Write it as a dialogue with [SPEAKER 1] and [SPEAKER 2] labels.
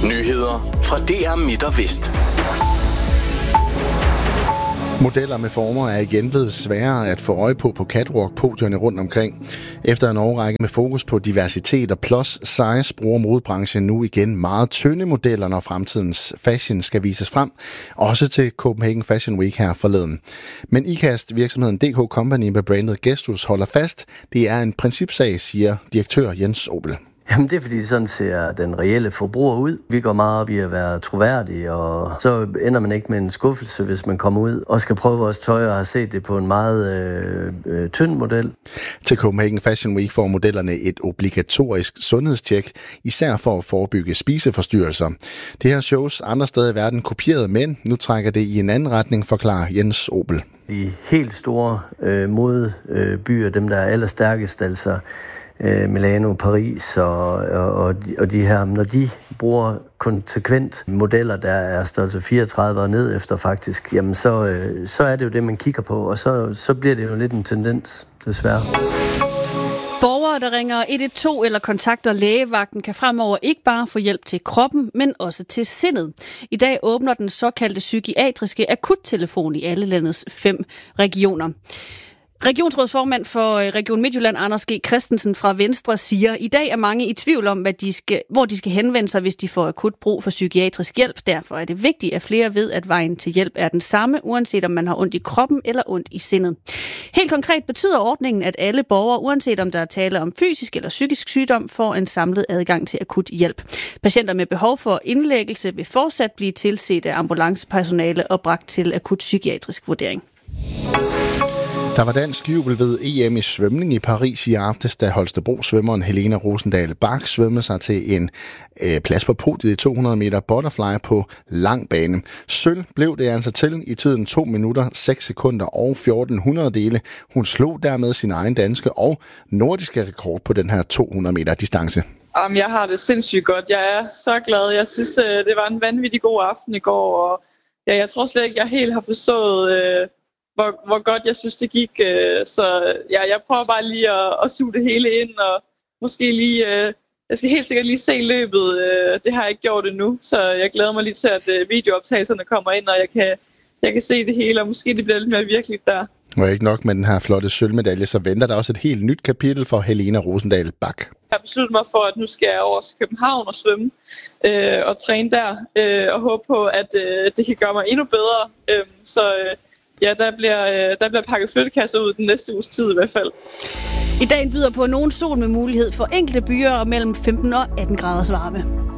[SPEAKER 1] Nyheder fra DR Midt og Vest.
[SPEAKER 2] Modeller med former er igen blevet sværere at få øje på catwalk-podierne rundt omkring. Efter en årrække med fokus på diversitet og plus size, bruger modebranchen nu igen meget tynde modeller, når fremtidens fashion skal vises frem. Også til Copenhagen Fashion Week her forleden. Men IKAST, virksomheden DK Company med brandet Gestus, holder fast. Det er en principsag, siger direktør Jens Obel.
[SPEAKER 3] Jamen det er fordi, sådan ser den reelle forbruger ud. Vi går meget op i at være troværdige, og så ender man ikke med en skuffelse, hvis man kommer ud og skal prøve vores tøj og har set det på en meget tynd model.
[SPEAKER 2] Til Copenhagen Fashion Week får modellerne et obligatorisk sundhedstjek, især for at forebygge spiseforstyrrelser. Det her shows andre steder i verden kopieret, men nu trækker det i en anden retning, forklarer Jens Obel.
[SPEAKER 3] De helt store modebyer, dem der er allerstærkest, altså Milano, Paris og de her, når de bruger konsekvent modeller, der er størrelse 34 og ned efter faktisk, jamen så er det jo det, man kigger på, og så bliver det jo lidt en tendens, desværre.
[SPEAKER 4] Borgere, der ringer 112 eller kontakter lægevagten, kan fremover ikke bare få hjælp til kroppen, men også til sindet. I dag åbner den såkaldte psykiatriske akuttelefon i alle landets 5 regioner. Regionsrådsformand for Region Midtjylland, Anders G. Christensen fra Venstre, siger, i dag er mange i tvivl om, hvor de skal henvende sig, hvis de får akut brug for psykiatrisk hjælp. Derfor er det vigtigt, at flere ved, at vejen til hjælp er den samme, uanset om man har ondt i kroppen eller ondt i sindet. Helt konkret betyder ordningen, at alle borgere, uanset om der er tale om fysisk eller psykisk sygdom, får en samlet adgang til akut hjælp. Patienter med behov for indlæggelse vil fortsat blive tilset af ambulancepersonale og bragt til akut psykiatrisk vurdering.
[SPEAKER 2] Der var dansk jubel ved EM i svømning i Paris i aftes, da Holstebro-svømmeren Helena Rosendahl Bach svømmede sig til en plads på podiet i 200 meter butterfly på lang bane. Sølv blev det altså til i tiden 2 minutter, 6 sekunder og 1400 dele. Hun slog dermed sin egen danske og nordiske rekord på den her 200 meter distance.
[SPEAKER 5] Jeg har det sindssygt godt. Jeg er så glad. Jeg synes, det var en vanvittig god aften i går. Og jeg tror slet ikke, jeg helt har forstået, hvor godt jeg synes, det gik. Så jeg prøver bare lige at suge det hele ind, og måske lige... Jeg skal helt sikkert lige se løbet. Det har jeg ikke gjort endnu, så jeg glæder mig lige til, at videooptagelserne kommer ind, og jeg kan se det hele, og måske det bliver lidt mere virkeligt der.
[SPEAKER 2] Og ikke nok med den her flotte sølvmedalje, så venter der også et helt nyt kapitel for Helena Rosendahl Bach.
[SPEAKER 5] Jeg har besluttet mig for, at nu skal jeg over til København og svømme og træne der, og håbe på, at det kan gøre mig endnu bedre. Ja, der bliver pakket flyttekasser ud den næste uges tid i hvert fald.
[SPEAKER 4] I dag byder på nogen sol med mulighed for enkelte byer og mellem 15 og 18 graders varme.